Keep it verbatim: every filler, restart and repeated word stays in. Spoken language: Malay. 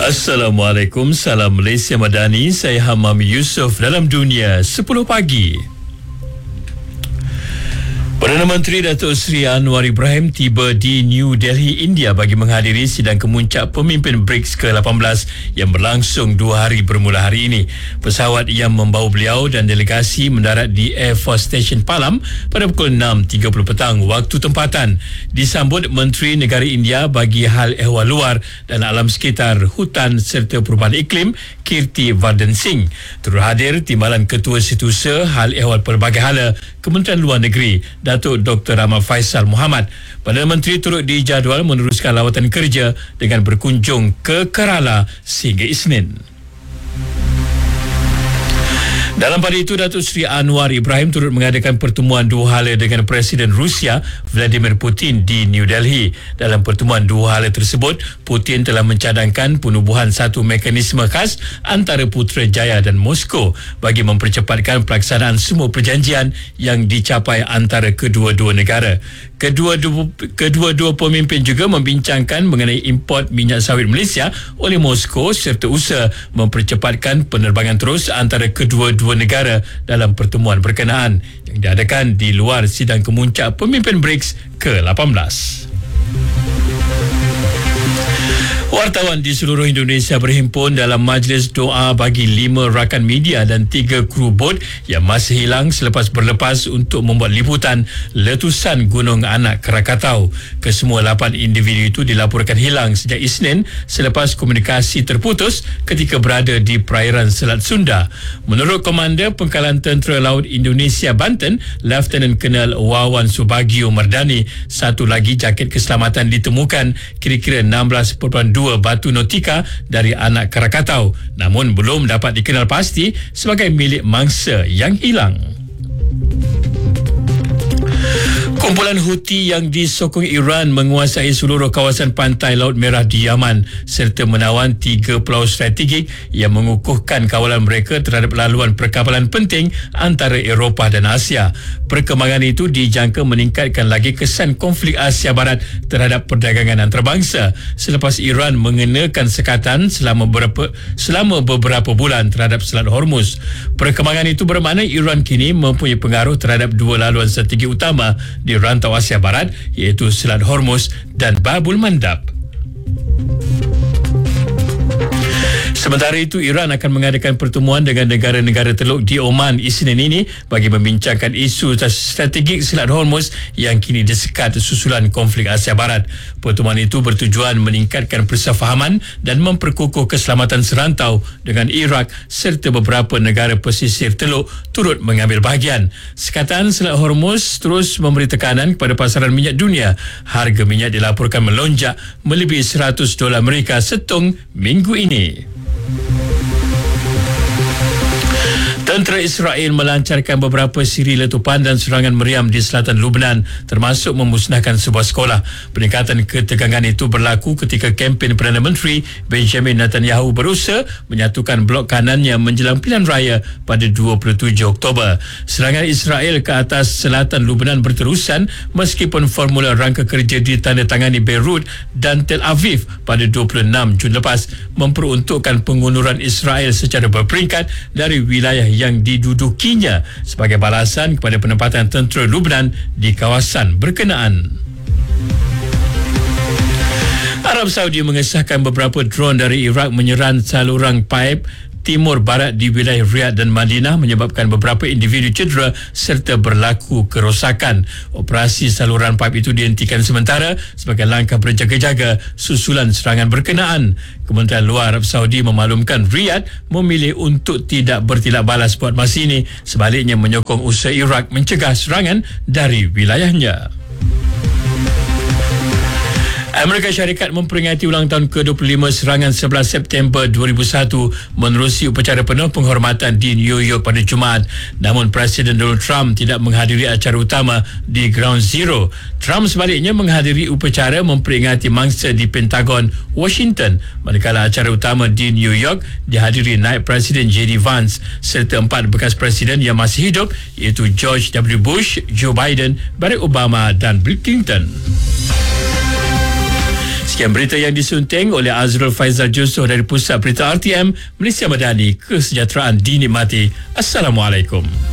Assalamualaikum, salam Malaysia Madani. Saya Hamam Yusof dalam Dunia sepuluh pagi. Perdana Menteri Datuk Seri Anwar Ibrahim tiba di New Delhi, India bagi menghadiri sidang kemuncak pemimpin BRICS ke lapan belas yang berlangsung dua hari bermula hari ini. Pesawat yang membawa beliau dan delegasi mendarat di Air Force Station Palam pada pukul enam tiga puluh petang waktu tempatan. Disambut Menteri Negara India bagi Hal Ehwal Luar dan Alam Sekitar, Hutan serta Perubahan Iklim, Kirti Vardhan Singh. Turut hadir Timbalan Ketua Setiausaha Hal Ehwal Pelbagai Hala Kementerian Luar Negeri Datuk Doktor Ahmad Faisal Muhammad. Perdana Menteri turut dijadual meneruskan lawatan kerja dengan berkunjung ke Kerala sehingga Isnin. Dalam pada itu, Datuk Seri Anwar Ibrahim turut mengadakan pertemuan dua hala dengan Presiden Rusia Vladimir Putin di New Delhi. Dalam pertemuan dua hala tersebut, Putin telah mencadangkan penubuhan satu mekanisme khas antara Putrajaya dan Moskow bagi mempercepatkan pelaksanaan semua perjanjian yang dicapai antara kedua-dua negara. Kedua-dua, kedua-dua pemimpin juga membincangkan mengenai import minyak sawit Malaysia oleh Moskow serta usaha mempercepatkan penerbangan terus antara kedua-dua negara dalam pertemuan berkenaan yang diadakan di luar sidang kemuncak pemimpin BRICS ke lapan belas. Wartawan di seluruh Indonesia berhimpun dalam majlis doa bagi lima rakan media dan tiga kru bot yang masih hilang selepas berlepas untuk membuat liputan letusan Gunung Anak Krakatau. Kesemua lapan individu itu dilaporkan hilang sejak Isnin selepas komunikasi terputus ketika berada di perairan Selat Sunda. Menurut Komander Pangkalan Tentera Laut Indonesia Banten, Lieutenant Colonel Wawan Subagio Mardani, satu lagi jaket keselamatan ditemukan kira-kira enam belas perpuluhan dua batu nautika dari Anak Krakatau, namun belum dapat dikenal pasti sebagai milik mangsa yang hilang. Kumpulan Houthi yang disokong Iran menguasai seluruh kawasan pantai Laut Merah di Yaman serta menawan tiga pulau strategik yang mengukuhkan kawalan mereka terhadap laluan perkapalan penting antara Eropah dan Asia. Perkembangan itu dijangka meningkatkan lagi kesan konflik Asia Barat terhadap perdagangan antarabangsa selepas Iran mengenakan sekatan selama beberapa, selama beberapa bulan terhadap Selat Hormuz. Perkembangan itu bermakna Iran kini mempunyai pengaruh terhadap dua laluan strategi utama di rantau Asia Barat iaitu Selat Hormuz dan Babul Mandab. Sementara itu, Iran akan mengadakan pertemuan dengan negara-negara Teluk di Oman Isnin ini bagi membincangkan isu strategik Selat Hormuz yang kini disekat susulan konflik Asia Barat. Pertemuan itu bertujuan meningkatkan persefahaman dan memperkukuh keselamatan serantau dengan Iraq serta beberapa negara pesisir Teluk turut mengambil bahagian. Sekatan Selat Hormuz terus memberi tekanan kepada pasaran minyak dunia. Harga minyak dilaporkan melonjak melebihi seratus dolar Amerika setung minggu ini. Tentera Israel melancarkan beberapa siri letupan dan serangan meriam di selatan Lubnan, termasuk memusnahkan sebuah sekolah. Peningkatan ketegangan itu berlaku ketika kempen Perdana Menteri Benjamin Netanyahu berusaha menyatukan blok kanannya menjelang pilihan raya pada dua puluh tujuh Oktober. Serangan Israel ke atas selatan Lubnan berterusan meskipun formula rangka kerja ditandatangani Beirut dan Tel Aviv pada dua puluh enam Jun lepas memperuntukkan pengunduran Israel secara berperingkat dari wilayah yang didudukinya sebagai balasan kepada penempatan tentera Lubnan di kawasan berkenaan. Arab Saudi mengesahkan beberapa drone dari Iraq menyerang saluran paip timur barat di wilayah Riyadh dan Madinah menyebabkan beberapa individu cedera serta berlaku kerosakan. Operasi saluran paip itu dihentikan sementara sebagai langkah berjaga-jaga susulan serangan berkenaan. Kementerian Luar Arab Saudi memaklumkan Riyadh memilih untuk tidak bertindak balas buat masa ini, sebaliknya menyokong usaha Iraq mencegah serangan dari wilayahnya. Amerika Syarikat memperingati ulang tahun ke dua puluh lima serangan sebelas September dua ribu satu menerusi upacara penuh penghormatan di New York pada Jumaat. Namun Presiden Donald Trump tidak menghadiri acara utama di Ground Zero. Trump sebaliknya menghadiri upacara memperingati mangsa di Pentagon, Washington, manakala acara utama di New York dihadiri Naib Presiden J D Vance serta empat bekas presiden yang masih hidup iaitu George W Bush, Joe Biden, Barack Obama dan Bill Clinton. Sekian berita yang disunting oleh Azrul Faizal Jusoh dari Pusat Berita R T M Malaysia Madani. Kesejahteraan dinikmati. Assalamualaikum.